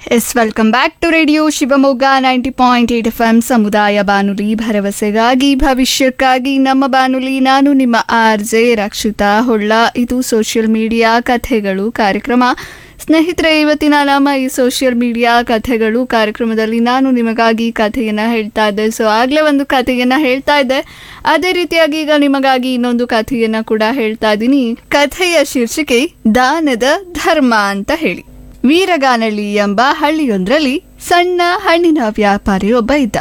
S welcome back to radio Shivamogga 90.8 FM ಸಮುದಾಯ ಬಾನುಲಿ ಭರವಸೆಗಾಗಿ ಭವಿಷ್ಯಕ್ಕಾಗಿ ನಮ್ಮ ಬಾನುಲಿ. ನಾನು ನಿಮ್ಮ RJ ರಕ್ಷಿತಾ ಹೊಳ್ಳ. ಇದು ಸೋಷಿಯಲ್ ಮೀಡಿಯಾ ಕಥೆಗಳು ಕಾರ್ಯಕ್ರಮ. ಸ್ನೇಹಿತರೆ, ಇವತ್ತಿನ ನಮ್ಮ ಈ ಸೋಷಿಯಲ್ ಮೀಡಿಯಾ ಕಥೆಗಳು ಕಾರ್ಯಕ್ರಮದಲ್ಲಿ ನಾನು ನಿಮಗಾಗಿ ಕಥೆಯನ್ನು ಹೇಳ್ತಾ ಇದ್ದೆ. ಸೊ ಆಗಲೇ ಒಂದು ಕಥೆಯನ್ನು ಹೇಳ್ತಾ ಇದ್ದೆ, ಅದೇ ರೀತಿಯಾಗಿ ಈಗ ನಿಮಗಾಗಿ ಇನ್ನೊಂದು ಕಥೆಯನ್ನು ಕೂಡ ಹೇಳ್ತಾ ಇದ್ದೀನಿ. ಕಥೆಯ ಶೀರ್ಷಿಕೆ ದಾನದ ಧರ್ಮ ಅಂತ ಹೇಳಿ. ವೀರಗಾನಳ್ಳಿ ಎಂಬ ಹಳ್ಳಿಯೊಂದರಲ್ಲಿ ಸಣ್ಣ ಹಣ್ಣಿನ ವ್ಯಾಪಾರಿ ಒಬ್ಬ ಇದ್ದ.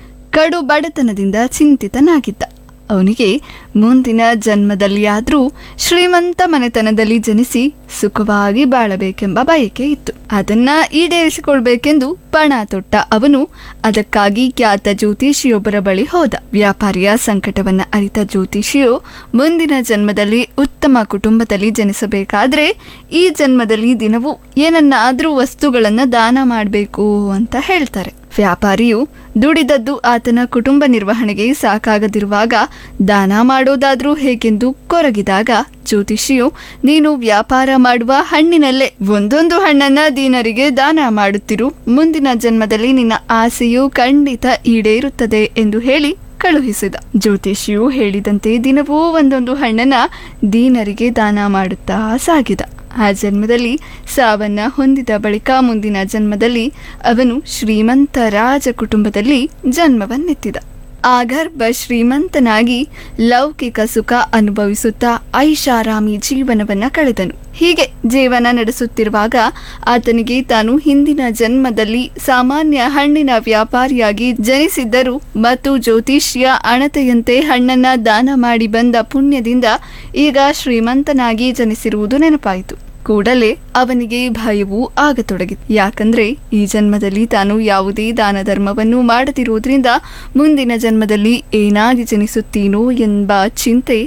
ಕಡು ಬಡತನದಿಂದ ಚಿಂತಿತನಾಗಿದ್ದ. ಅವನಿಗೆ ಮುಂದಿನ ಜನ್ಮದಲ್ಲಿಯಾದರೂ ಶ್ರೀಮಂತ ಮನೆತನದಲ್ಲಿ ಜನಿಸಿ ಸುಖವಾಗಿ ಬಾಳಬೇಕೆಂಬ ಬಯಕೆ ಇತ್ತು. ಅದನ್ನ ಈಡೇರಿಸಿಕೊಳ್ಬೇಕೆಂದು ಪಣ ತೊಟ್ಟ ಅವನು ಅದಕ್ಕಾಗಿ ಖ್ಯಾತ ಜ್ಯೋತಿಷಿಯೊಬ್ಬರ ಬಳಿ ಹೋದ. ವ್ಯಾಪಾರಿಯ ಸಂಕಟವನ್ನ ಅರಿತ ಜ್ಯೋತಿಷಿಯು ಮುಂದಿನ ಜನ್ಮದಲ್ಲಿ ಉತ್ತಮ ಕುಟುಂಬದಲ್ಲಿ ಜನಿಸಬೇಕಾದ್ರೆ ಈ ಜನ್ಮದಲ್ಲಿ ದಿನವೂ ಏನನ್ನಾದ್ರೂ ವಸ್ತುಗಳನ್ನ ದಾನ ಮಾಡಬೇಕು ಅಂತ ಹೇಳ್ತಾರೆ. ವ್ಯಾಪಾರಿಯು ದುಡಿದದ್ದು ಆತನ ಕುಟುಂಬ ನಿರ್ವಹಣೆಗೆ ಸಾಕಾಗದಿರುವಾಗ ದಾನ ಮಾಡೋದಾದ್ರೂ ಹೇಗೆಂದು ಕೊರಗಿದಾಗ ಜ್ಯೋತಿಷಿಯು, ನೀನು ವ್ಯಾಪಾರ ಮಾಡುವ ಹಣ್ಣಿನಲ್ಲೇ ಒಂದೊಂದು ಹಣ್ಣನ್ನ ದೀನರಿಗೆ ದಾನ ಮಾಡುತ್ತಿರು, ಮುಂದಿನ ಜನ್ಮದಲ್ಲಿ ನಿನ್ನ ಆಸೆಯು ಖಂಡಿತ ಈಡೇರುತ್ತದೆ ಎಂದು ಹೇಳಿ ಕಳುಹಿಸಿದ. ಜ್ಯೋತಿಷಿಯು ಹೇಳಿದಂತೆ ದಿನವೂ ಒಂದೊಂದು ಹಣ್ಣನ್ನ ದೀನರಿಗೆ ದಾನ ಮಾಡುತ್ತಾ ಸಾಗಿದ. ಆ ಜನ್ಮದಲ್ಲಿ ಸಾವನ್ನ ಹೊಂದಿದ ಬಳಿಕ ಮುಂದಿನ ಜನ್ಮದಲ್ಲಿ ಅವನು ಶ್ರೀಮಂತ ರಾಜ ಕುಟುಂಬದಲ್ಲಿ ಜನ್ಮವನ್ನೆತ್ತಿದ. ಆಗರ್ಭ ಶ್ರೀಮಂತನಾಗಿ ಲೌಕಿಕ ಸುಖ ಅನುಭವಿಸುತ್ತಾ ಐಷಾರಾಮಿ ಜೀವನವನ್ನ ಕಳೆದನು. ಹೀಗೆ ಜೀವನ ನಡೆಸುತ್ತಿರುವಾಗ ಆತನಿಗೆ ತಾನು ಹಿಂದಿನ ಜನ್ಮದಲ್ಲಿ ಸಾಮಾನ್ಯ ಹಣ್ಣಿನ ವ್ಯಾಪಾರಿಯಾಗಿ ಜನಿಸಿದ್ದರು ಮತ್ತು ಜ್ಯೋತಿಷ್ಯ ಅಣತೆಯಂತೆ ಹಣ್ಣನ್ನ ದಾನ ಮಾಡಿ ಬಂದ ಪುಣ್ಯದಿಂದ ಈಗ ಶ್ರೀಮಂತನಾಗಿ ಜನಿಸಿರುವುದು ನೆನಪಾಯಿತು. ಕೂಡಲೇ ಅವನಿಗೆ ಭಯವೂ ಆಗತೊಡಗಿತು. ಯಾಕಂದ್ರೆ ಈ ಜನ್ಮದಲ್ಲಿ ತಾನು ಯಾವುದೇ ದಾನ ಧರ್ಮವನ್ನು ಮಾಡದಿರುವುದರಿಂದ ಮುಂದಿನ ಜನ್ಮದಲ್ಲಿ ಏನಾಗಿ ಜನಿಸುತ್ತೀನೋ ಎಂಬ ಚಿಂತೆ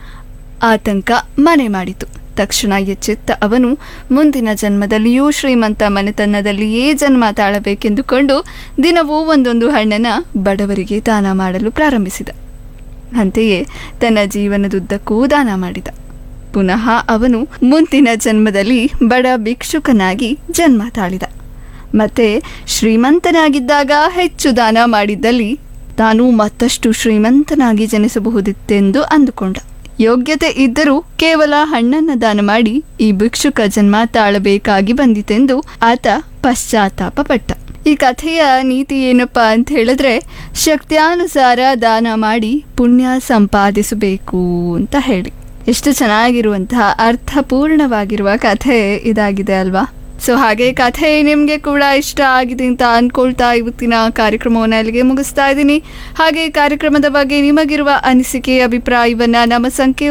ಆತಂಕ ಮನೆ ಮಾಡಿತು. ತಕ್ಷಣ ಎಚ್ಚೆತ್ತ ಅವನು ಮುಂದಿನ ಜನ್ಮದಲ್ಲಿಯೂ ಶ್ರೀಮಂತ ಮನೆತನದಲ್ಲಿಯೇ ಜನ್ಮ ತಾಳಬೇಕೆಂದುಕೊಂಡು ದಿನವೂ ಒಂದೊಂದು ಹಣ್ಣನ್ನ ಬಡವರಿಗೆ ದಾನ ಮಾಡಲು ಪ್ರಾರಂಭಿಸಿದ. ಅಂತೆಯೇ ತನ್ನ ಜೀವನದುದ್ದಕ್ಕೂ ದಾನ ಮಾಡಿದ. ಪುನಃ ಅವನು ಮುಂದಿನ ಜನ್ಮದಲ್ಲಿ ಬಡ ಭಿಕ್ಷುಕನಾಗಿ ಜನ್ಮ ತಾಳಿದ. ಮತ್ತೆ ಶ್ರೀಮಂತನಾಗಿದ್ದಾಗ ಹೆಚ್ಚು ದಾನ ಮಾಡಿದ್ದಲ್ಲಿ ತಾನು ಮತ್ತಷ್ಟು ಶ್ರೀಮಂತನಾಗಿ ಜನಿಸಬಹುದಿತ್ತೆಂದು ಅಂದುಕೊಂಡ. ಯೋಗ್ಯತೆ ಇದ್ದರೂ ಕೇವಲ ಹಣ್ಣನ್ನ ದಾನ ಮಾಡಿ ಈ ಭಿಕ್ಷುಕ ಜನ್ಮ ತಾಳಬೇಕಾಗಿ ಬಂದಿತೆಂದು ಆತ ಪಶ್ಚಾತ್ತಾಪ ಪಟ್ಟ. ಈ ಕಥೆಯ ನೀತಿ ಏನಪ್ಪಾ ಅಂತ ಹೇಳಿದ್ರೆ, ಶಕ್ತ್ಯಾನುಸಾರ ದಾನ ಮಾಡಿ ಪುಣ್ಯ ಸಂಪಾದಿಸಬೇಕು ಅಂತ ಹೇಳಿ. ಎಷ್ಟು ಚೆನ್ನಾಗಿರುವಂತಹ ಅರ್ಥಪೂರ್ಣವಾಗಿರುವ ಕಥೆ ಇದಾಗಿದೆ ಅಲ್ವಾ? ಸೊ ಹಾಗೆ ಕಥೆ ನಿಮಗೆ ಕೂಡ ಇಷ್ಟ ಆಗಿದೆ ಅಂತ ಅನ್ಕೊಳ್ತಾ ಇವತ್ತಿನ ಕಾರ್ಯಕ್ರಮವನ್ನು ಅಲ್ಲಿಗೆ ಮುಗಿಸ್ತಾ ಇದ್ದೀನಿ. ಹಾಗೆ ಕಾರ್ಯಕ್ರಮದ ಬಗ್ಗೆ ನಿಮಗಿರುವ ಅನಿಸಿಕೆ ಅಭಿಪ್ರಾಯವನ್ನ ನಮ್ಮ ಸಂಖ್ಯೆ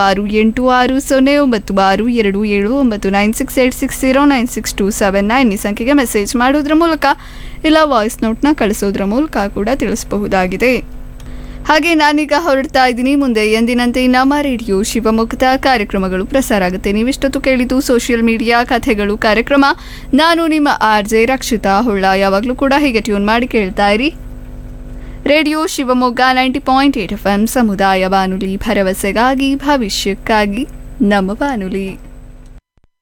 96860972799686096279 ಈ ಸಂಖ್ಯೆಗೆ ಮೆಸೇಜ್ ಮಾಡೋದ್ರ ಮೂಲಕ ಇಲ್ಲ ವಾಯ್ಸ್ ನೋಟ್ನ ಕಳಿಸೋದ್ರ ಮೂಲಕ ಕೂಡ ತಿಳಿಸಬಹುದಾಗಿದೆ. ಹಾಗೆ ನಾನೀಗ ಹೊರಡ್ತಾ ಇದ್ದೀನಿ. ಮುಂದೆ ಎಂದಿನಂತೆ ನಮ್ಮ ರೇಡಿಯೋ ಶಿವಮೊಗ್ಗದ ಕಾರ್ಯಕ್ರಮಗಳು ಪ್ರಸಾರ ಆಗುತ್ತೆ. ನೀವಿಷ್ಟೊತ್ತು ಕೇಳಿದ್ದು ಸೋಷಿಯಲ್ ಮೀಡಿಯಾ ಕಥೆಗಳು ಕಾರ್ಯಕ್ರಮ. ನಾನು ನಿಮ್ಮ RJ ರಕ್ಷಿತಾ ಹೊಳ್ಳ. ಯಾವಾಗಲೂ ಕೂಡ ಹೀಗೆ ಟ್ಯೂನ್ ಮಾಡಿ ಕೇಳ್ತಾ ಇರಿ ರೇಡಿಯೋ ಶಿವಮೊಗ್ಗ 90.8 FM ಸಮುದಾಯ ಬಾನುಲಿ ಭರವಸೆಗಾಗಿ ಭವಿಷ್ಯಕ್ಕಾಗಿ ನಮ್ಮ ಬಾನುಲಿ.